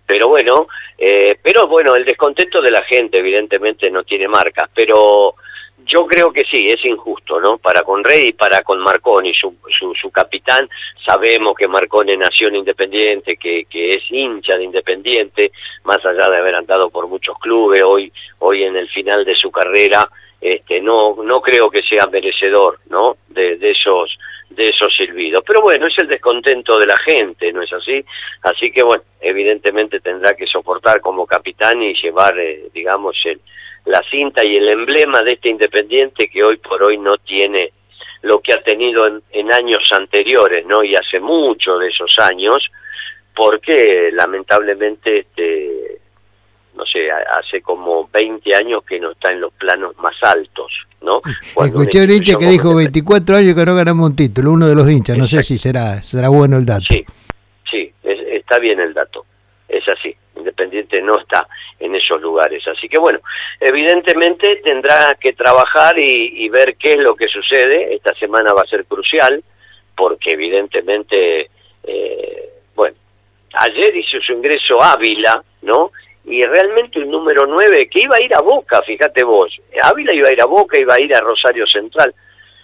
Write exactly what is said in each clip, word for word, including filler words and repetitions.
pero bueno, eh, pero bueno, el descontento de la gente evidentemente no tiene marcas, pero yo creo que sí, es injusto, ¿no? Para Conrey y para con Marconi, su, su, su capitán. Sabemos que Marconi nació en Independiente, que, que es hincha de Independiente, más allá de haber andado por muchos clubes, hoy, hoy en el final de su carrera, este, no, no creo que sea merecedor, ¿no? De, de esos, de esos silbidos. Pero bueno, es el descontento de la gente, ¿no es así? Así que bueno, evidentemente tendrá que soportar como capitán y llevar, eh, digamos, el la cinta y el emblema de este Independiente que hoy por hoy no tiene lo que ha tenido en, en años anteriores, ¿no? Y hace mucho de esos años, porque lamentablemente, este, no sé, hace como veinte años que no está en los planos más altos, ¿no? Sí. Cuando escuché un hincha que dijo veinticuatro años que no ganamos un título, uno de los hinchas, no sé si será, será bueno el dato. Sí, sí, es, está bien el dato, es así. Independiente no está en esos lugares, así que bueno, evidentemente tendrá que trabajar y, y ver qué es lo que sucede. Esta semana va a ser crucial, porque evidentemente, eh, bueno, ayer hizo su ingreso Ávila, ¿no? Y realmente un número nueve que iba a ir a Boca, fíjate vos, Ávila iba a ir a Boca, iba a ir a Rosario Central,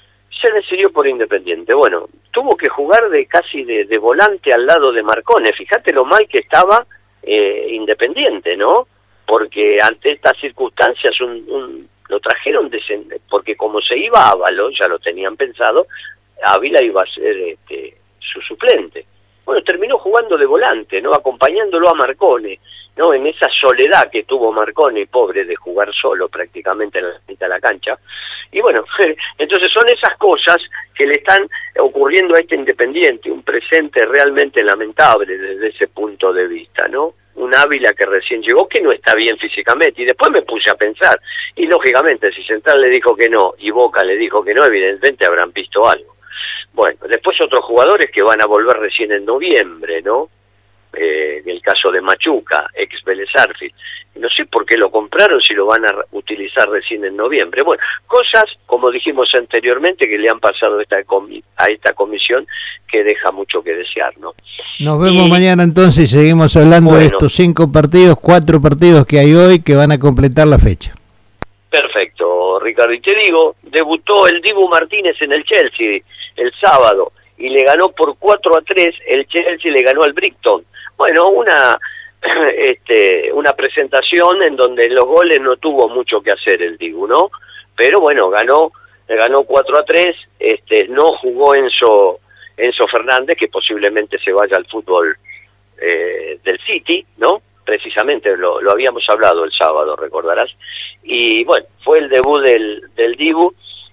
se decidió por Independiente. Bueno, tuvo que jugar de casi de, de volante al lado de Marcone, fíjate lo mal que estaba Eh, Independiente, ¿no? Porque ante estas circunstancias un, un, lo trajeron descend- porque como se iba Ávalo, ya lo tenían pensado, Ávila iba a ser este, su suplente. Bueno, terminó jugando de volante, ¿no? Acompañándolo a Marcone, ¿no? En esa soledad que tuvo Marcone, pobre, de jugar solo prácticamente en la mitad de la cancha. Y bueno, entonces son esas cosas que le están ocurriendo a este Independiente, un presente realmente lamentable desde ese punto de vista, ¿no? Un Ávila que recién llegó, que no está bien físicamente, y después me puse a pensar, y lógicamente si Central le dijo que no, y Boca le dijo que no, evidentemente habrán visto algo. Bueno, después otros jugadores que van a volver recién en noviembre, ¿no? Eh, el caso de Machuca, ex Vélez Arfield. No sé por qué lo compraron si lo van a utilizar recién en noviembre. Bueno, cosas, como dijimos anteriormente, que le han pasado a esta, comi a esta comisión que deja mucho que desear, ¿no? Nos vemos y, mañana entonces y seguimos hablando bueno, de estos cinco partidos, cuatro partidos que hay hoy que van a completar la fecha. Perfecto, Ricardo. Y te digo, debutó el Dibu Martínez en el Chelsea el sábado y le ganó por cuatro a tres, el Chelsea le ganó al Brighton. Bueno, una este una presentación en donde en los goles no tuvo mucho que hacer el Dibu, ¿no? Pero bueno, ganó ganó cuatro a tres, este no jugó Enzo Enzo Fernández, que posiblemente se vaya al fútbol eh, del City, ¿no? Precisamente lo, lo habíamos hablado el sábado, recordarás. Y bueno, fue el debut del, del Dibu.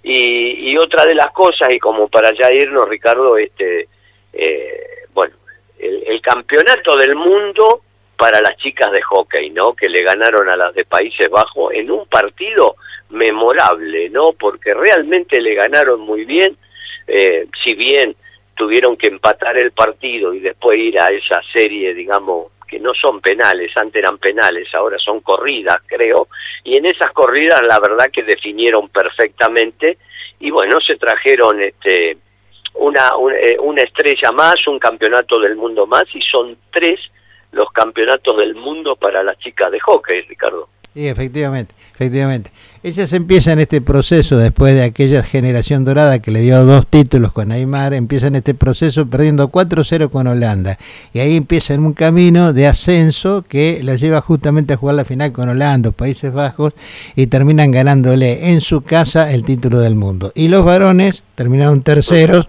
Y, y otra de las cosas, y como para ya irnos, Ricardo, este eh, bueno, el, el campeonato del mundo para las chicas de hockey, ¿no? Que le ganaron a las de Países Bajos en un partido memorable, ¿no? Porque realmente le ganaron muy bien, eh, si bien tuvieron que empatar el partido y después ir a esa serie, digamos, que no son penales, antes eran penales, ahora son corridas, creo, y en esas corridas la verdad que definieron perfectamente, y bueno, se trajeron este una, una, una estrella más, un campeonato del mundo más, y son tres los campeonatos del mundo para las chicas de hockey, Ricardo. Sí, efectivamente, efectivamente. Ellas empiezan este proceso después de aquella generación dorada que le dio dos títulos con Aymar, empiezan este proceso perdiendo cuatro cero con Holanda. Y ahí empiezan un camino de ascenso que la lleva justamente a jugar la final con Holanda, Países Bajos, y terminan ganándole en su casa el título del mundo. Y los varones terminaron terceros,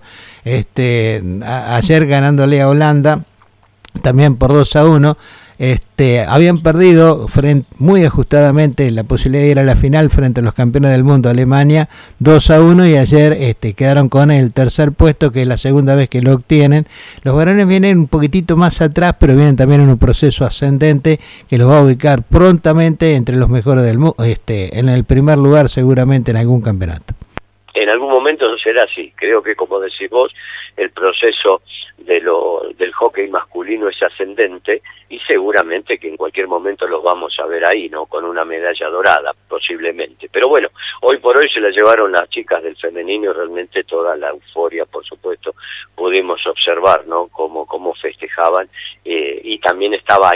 este, a, ayer ganándole a Holanda, también por dos a uno. Este, habían perdido frente, muy ajustadamente la posibilidad de ir a la final frente a los campeones del mundo, Alemania, dos a uno, y ayer este, quedaron con el tercer puesto, que es la segunda vez que lo obtienen. Los varones vienen un poquitito más atrás, pero vienen también en un proceso ascendente que los va a ubicar prontamente entre los mejores del mundo, este, en el primer lugar seguramente en algún campeonato. En algún momento será así. Creo que, como decís vos, el proceso de lo, del hockey masculino es ascendente, y seguramente que en cualquier momento los vamos a ver ahí, ¿no? Con una medalla dorada, posiblemente. Pero bueno, hoy por hoy se la llevaron las chicas del femenino, y realmente toda la euforia, por supuesto, pudimos observar, ¿no? Cómo, cómo festejaban, eh, y también estaba